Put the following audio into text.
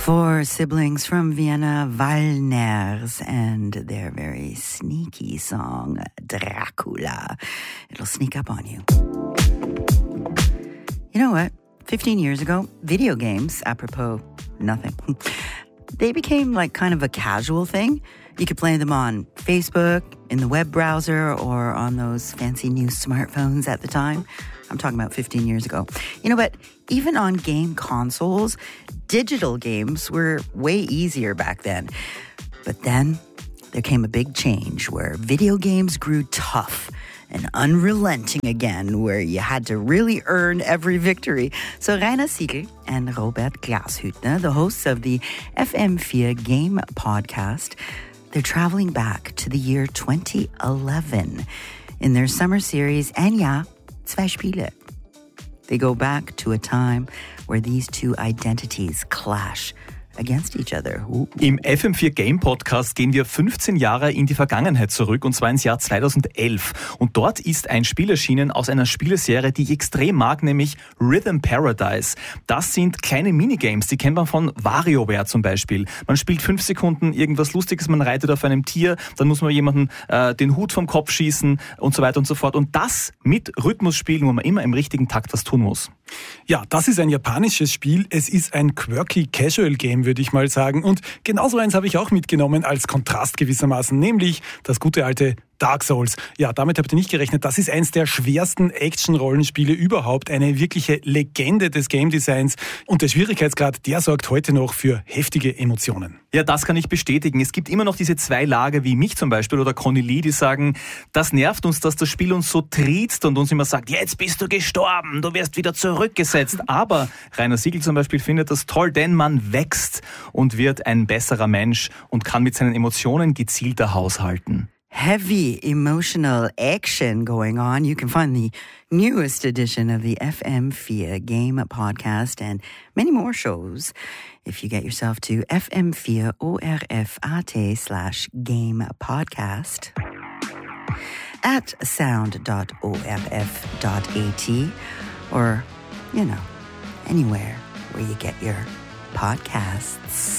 Four siblings from Vienna, Wallners, and their very sneaky song, Dracula. It'll sneak up on you. You know what? 15 years ago, video games, apropos nothing, they became like kind of a casual thing. You could play them on Facebook, in the web browser, or on those fancy new smartphones at the time. I'm talking about 15 years ago. You know what? Even on game consoles, digital games were way easier back then. But then there came a big change where video games grew tough and unrelenting again, where you had to really earn every victory. So Rainer Siegel and Robert Glashütner, the hosts of the FM4 Game Podcast, they're traveling back to the year 2011 in their summer series, Enya, Zwei Spiele. They go back to a time where these two identities clash against each other. Im FM4 Game Podcast gehen wir 15 Jahre in die Vergangenheit zurück, und zwar ins Jahr 2011. Und dort ist ein Spiel erschienen aus einer Spieleserie, die ich extrem mag, nämlich Rhythm Paradise. Das sind kleine Minigames, die kennt man von WarioWare zum Beispiel. Man spielt 5 Sekunden irgendwas Lustiges, man reitet auf einem Tier, dann muss man jemanden den Hut vom Kopf schießen und so weiter und so fort. Und das mit Rhythmusspielen, wo man immer im richtigen Takt was tun muss. Ja, das ist ein japanisches Spiel. Es ist ein quirky Casual Game, würde ich mal sagen. Und genauso eins habe ich auch mitgenommen als Kontrast gewissermaßen, nämlich das gute alte Dark Souls. Ja, damit habt ihr nicht gerechnet. Das ist eins der schwersten Action-Rollenspiele überhaupt. Eine wirkliche Legende des Game Designs. Und der Schwierigkeitsgrad, der sorgt heute noch für heftige Emotionen. Ja, das kann ich bestätigen. Es gibt immer noch diese zwei Lager, wie mich zum Beispiel oder Conny Lee, die sagen, das nervt uns, dass das Spiel uns so triezt und uns immer sagt, jetzt bist du gestorben, du wirst wieder zurückgesetzt. Aber Rainer Siegel zum Beispiel findet das toll, denn man wächst und wird ein besserer Mensch und kann mit seinen Emotionen gezielter haushalten. Heavy emotional action going on. You can find the newest edition of the FM4 Game Podcast and many more shows if you get yourself to fm4orf.at/game podcast, at sound.orf.at, or, anywhere where you get your podcasts.